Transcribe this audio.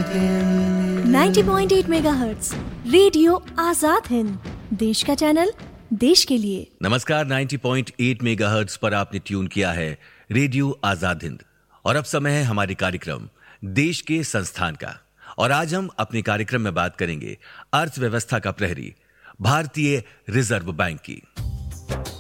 Hind. 90.8 megahertz radio Azad Hind, देश का channel, देश के लिए। नमस्कार, 90.8 मेगाहर्ट्ज पर आपने ट्यून किया है रेडियो आजाद हिंद और अब समय है हमारे कार्यक्रम देश के संस्थान का। और आज हम अपने कार्यक्रम में बात करेंगे अर्थव्यवस्था का प्रहरी भारतीय रिजर्व बैंक की।